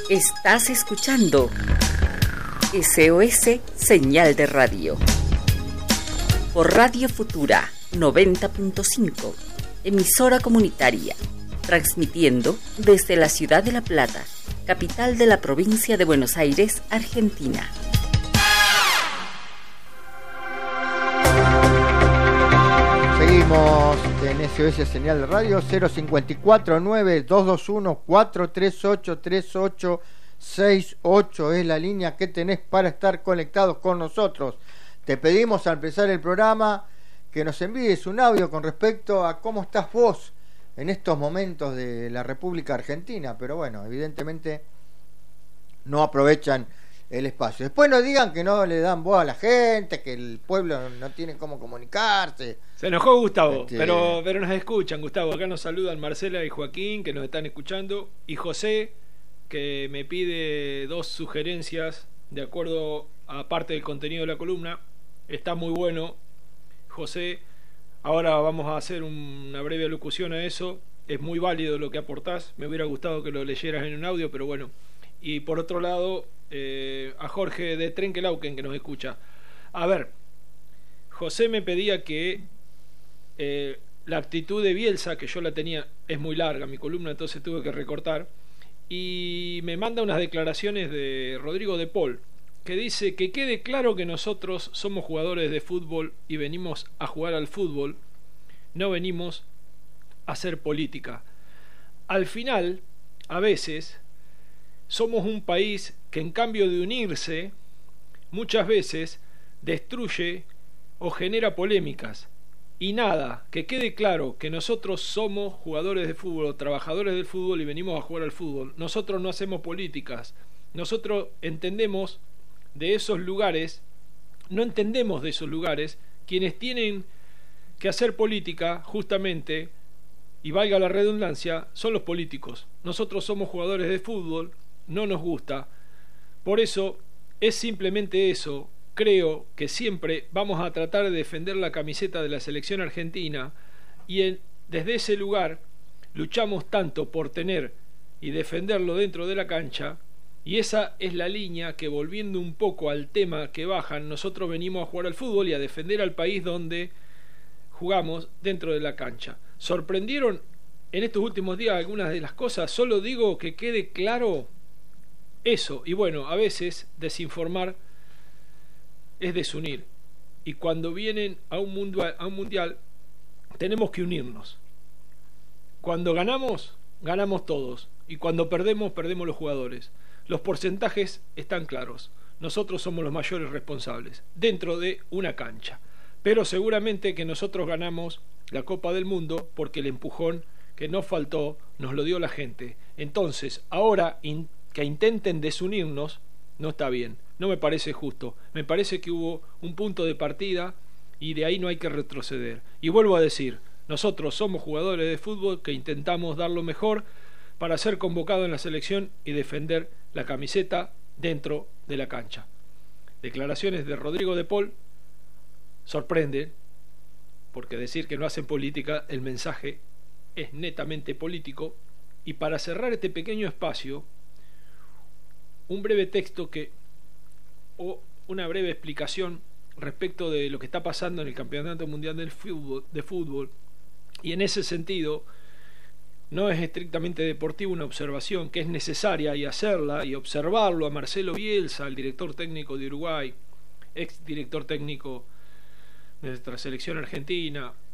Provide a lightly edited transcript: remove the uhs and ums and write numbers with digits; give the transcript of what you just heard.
Estás escuchando SOS Señal de Radio por Radio Futura 90.5, emisora comunitaria, transmitiendo desde la ciudad de La Plata, capital de la provincia de Buenos Aires, Argentina. Seguimos en SOS Señal de Radio. 054-9-221-438-3868 es la línea que tenés para estar conectados con nosotros. Te pedimos al empezar el programa que nos envíes un audio con respecto a cómo estás vos en estos momentos de la República Argentina, pero bueno, evidentemente no aprovechan el espacio. Después no digan que no le dan voz a la gente, que el pueblo no tiene cómo comunicarse. Se enojó Gustavo, pero nos escuchan, Gustavo. Acá nos saludan Marcela y Joaquín, que nos están escuchando, y José, que me pide 2 sugerencias de acuerdo a parte del contenido de la columna. Está muy bueno, José. Ahora vamos a hacer una breve alocución a eso. Es muy válido lo que aportás. Me hubiera gustado que lo leyeras en un audio, pero bueno. Y por otro lado, a Jorge de Trenquelauquen, que nos escucha. A ver, José me pedía que la actitud de Bielsa, que yo la tenía, es muy larga mi columna, entonces tuve que recortar, y me manda unas declaraciones de Rodrigo de Paul, que dice que quede claro que nosotros somos jugadores de fútbol y venimos a jugar al fútbol, no venimos a hacer política. Al final, a veces somos un país que, en cambio de unirse, muchas veces destruye o genera polémicas. Y nada, que quede claro que nosotros somos jugadores de fútbol, trabajadores del fútbol y venimos a jugar al fútbol. Nosotros no hacemos políticas. Nosotros entendemos de esos lugares, no entendemos de esos lugares quienes tienen que hacer política, justamente, y valga la redundancia, son los políticos. Nosotros somos jugadores de fútbol, no nos gusta. Por eso es simplemente eso. Creo que siempre vamos a tratar de defender la camiseta de la selección argentina, y desde ese lugar luchamos tanto por tener y defenderlo dentro de la cancha, y esa es la línea que, volviendo un poco al tema que bajan, nosotros venimos a jugar al fútbol y a defender al país donde jugamos dentro de la cancha. ¿Sorprendieron en estos últimos días algunas de las cosas? Solo digo que quede claro eso. Y bueno, a veces desinformar es desunir, y cuando vienen a un mundial tenemos que unirnos. Cuando ganamos todos, y cuando perdemos los jugadores. Los porcentajes están claros. Nosotros somos los mayores responsables dentro de una cancha, pero seguramente que nosotros ganamos la Copa del Mundo porque el empujón que nos faltó nos lo dio la gente. Entonces ahora que intenten desunirnos no está bien, no me parece justo. Me parece que hubo un punto de partida y de ahí no hay que retroceder. Y vuelvo a decir, nosotros somos jugadores de fútbol que intentamos dar lo mejor para ser convocado en la selección y defender la camiseta dentro de la cancha. Declaraciones de Rodrigo de Paul sorprenden, porque decir que no hacen política, el mensaje es netamente político. Y para cerrar este pequeño espacio, un breve texto o una breve explicación respecto de lo que está pasando en el Campeonato Mundial de Fútbol, y en ese sentido no es estrictamente deportivo, una observación que es necesaria y hacerla y observarlo a Marcelo Bielsa, el director técnico de Uruguay, ex director técnico de nuestra selección argentina,